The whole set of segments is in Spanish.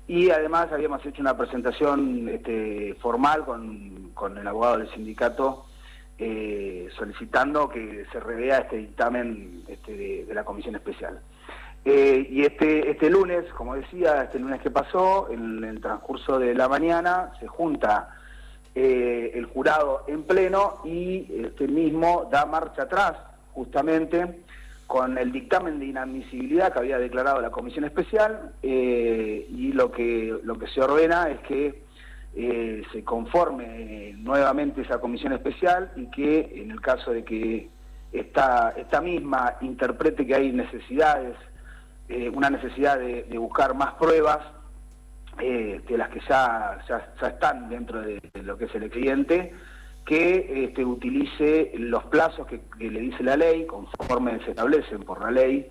y además habíamos hecho una presentación formal con el abogado del sindicato solicitando que se revea este dictamen de la comisión especial. Y este lunes, como decía, este lunes que pasó, en el transcurso de la mañana, se junta el jurado en pleno y este mismo da marcha atrás, justamente, con el dictamen de inadmisibilidad que había declarado la comisión especial, y lo que se ordena es que se conforme nuevamente esa comisión especial y que en el caso de que esta misma interprete que hay necesidades, una necesidad de buscar más pruebas de las que ya están dentro de lo que es el expediente, que utilice los plazos que le dice la ley, conforme se establecen por la ley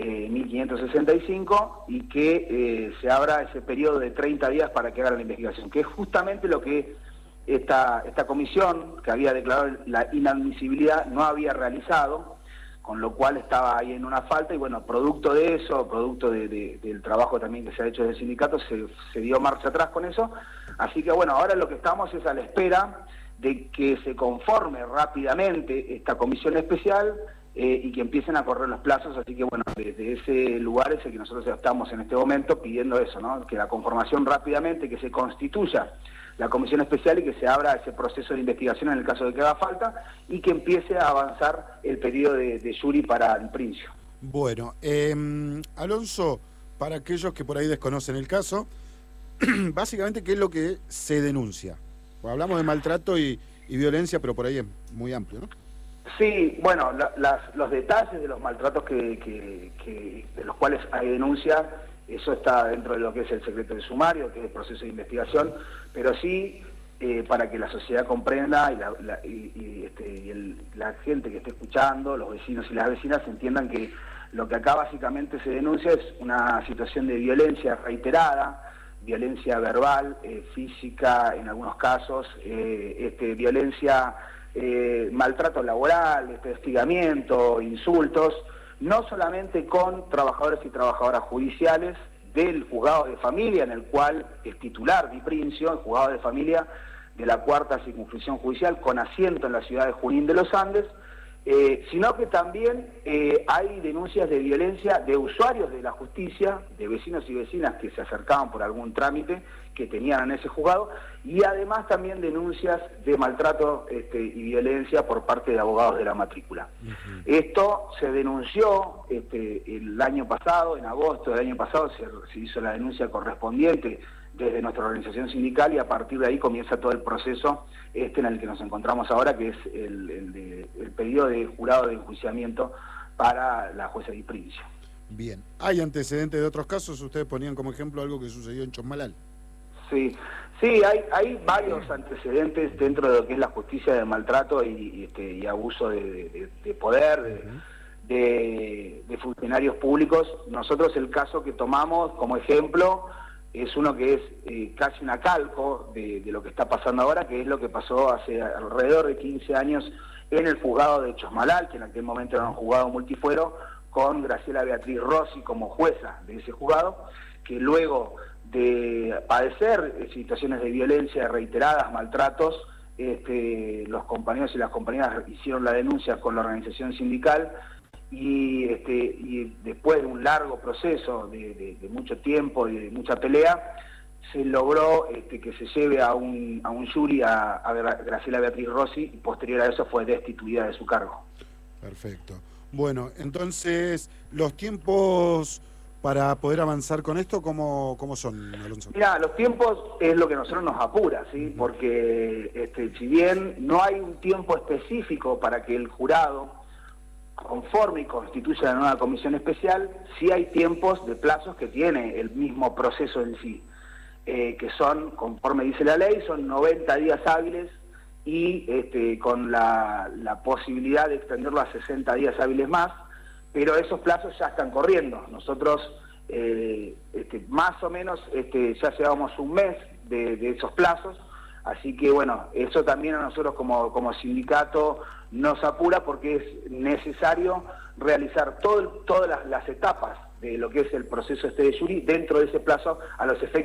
1565, y que se abra ese periodo de 30 días para que haga la investigación, que es justamente lo que esta comisión, que había declarado la inadmisibilidad, no había realizado, con lo cual estaba ahí en una falta, y bueno, producto de eso, producto del trabajo también que se ha hecho desde el sindicato, se dio marcha atrás con eso. Así que bueno, ahora lo que estamos es a la espera de que se conforme rápidamente esta comisión especial y que empiecen a correr los plazos. Así que bueno, desde ese lugar es el que nosotros estamos en este momento pidiendo eso, ¿no? Que la conformación rápidamente, que se constituya la comisión especial y que se abra ese proceso de investigación en el caso de que haga falta, y que empiece a avanzar el pedido de jury para el Princio. Bueno, Alonso, para aquellos que por ahí desconocen el caso, básicamente, ¿qué es lo que se denuncia? Pues hablamos de maltrato y violencia, pero por ahí es muy amplio, ¿no? Sí, bueno, los detalles de los maltratos de los cuales hay denuncia, eso está dentro de lo que es el secreto de sumario, que es el proceso de investigación, pero sí, para que la sociedad comprenda y la gente que esté escuchando, los vecinos y las vecinas, entiendan que lo que acá básicamente se denuncia es una situación de violencia reiterada, violencia verbal, física en algunos casos, violencia, maltrato laboral, hostigamiento, insultos, no solamente con trabajadores y trabajadoras judiciales del juzgado de familia, en el cual es titular Di Princio, el juzgado de familia de la Cuarta Circunscripción Judicial, con asiento en la ciudad de Junín de los Andes, sino que también hay denuncias de violencia de usuarios de la justicia, de vecinos y vecinas que se acercaban por algún trámite que tenían en ese juzgado, y además también denuncias de maltrato y violencia por parte de abogados de la matrícula. Uh-huh. Esto se denunció el año pasado, en agosto del año pasado se hizo la denuncia correspondiente desde nuestra organización sindical, y a partir de ahí comienza todo el proceso en el que nos encontramos ahora, que es el pedido de jurado de enjuiciamiento para la jueza Di Princio. Bien, ¿hay antecedentes de otros casos? Ustedes ponían como ejemplo algo que sucedió en Chosmalal. Sí, hay varios antecedentes dentro de lo que es la justicia del maltrato y abuso de poder, de funcionarios públicos. Nosotros el caso que tomamos como ejemplo es uno que es casi una calco de lo que está pasando ahora, que es lo que pasó hace alrededor de 15 años en el juzgado de Chosmalal, que en aquel momento era un juzgado multifuero, con Graciela Beatriz Rossi como jueza de ese juzgado, que luego de padecer situaciones de violencia reiteradas, maltratos, los compañeros y las compañeras hicieron la denuncia con la organización sindical, y después de un largo proceso de mucho tiempo y de mucha pelea, se logró que se lleve a un jury a Graciela Beatriz Rossi, y posterior a eso fue destituida de su cargo. Perfecto. Bueno, entonces, los tiempos para poder avanzar con esto, ¿cómo son, Alonso? Mira, los tiempos es lo que a nosotros nos apura, ¿sí? Porque si bien no hay un tiempo específico para que el jurado conforme y constituya la nueva comisión especial, sí hay tiempos de plazos que tiene el mismo proceso en sí, que son, conforme dice la ley, son 90 días hábiles, y con la posibilidad de extenderlo a 60 días hábiles más, pero esos plazos ya están corriendo. Nosotros más o menos ya llevamos un mes de esos plazos, así que bueno, eso también a nosotros como sindicato nos apura, porque es necesario realizar todas las etapas de lo que es el proceso de jury dentro de ese plazo, a los efectos